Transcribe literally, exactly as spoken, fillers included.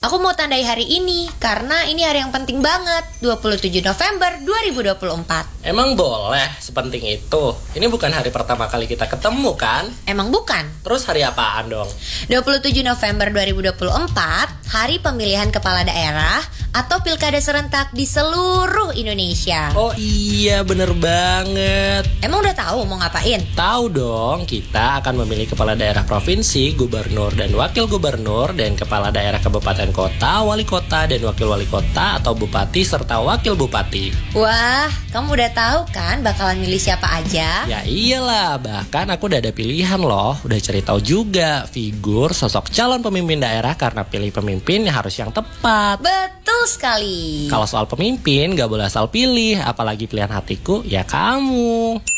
Aku mau tandai hari ini karena ini hari yang penting banget, dua puluh tujuh November dua ribu dua puluh empat. Emang boleh sepenting itu? Ini bukan hari pertama kali kita ketemu kan? Emang bukan? Terus hari apaan dong? dua puluh tujuh November dua ribu dua puluh empat, hari pemilihan kepala daerah atau pilkada serentak di seluruh Indonesia. Oh iya, bener banget. Emang udah tahu mau ngapain? Tahu dong, kita akan memilih kepala daerah provinsi, gubernur dan wakil gubernur, dan kepala daerah kabupaten kota, wali kota, dan wakil wali kota atau bupati serta wakil bupati. Wah, kamu udah tahu kan bakalan milih siapa aja? Ya iyalah, bahkan aku udah ada pilihan loh. Udah cari tahu juga figur sosok calon pemimpin daerah karena pilih pemimpin harus yang tepat. Betul sekali. Kalau soal pemimpin gak boleh asal pilih, apalagi pilihan hatiku ya kamu.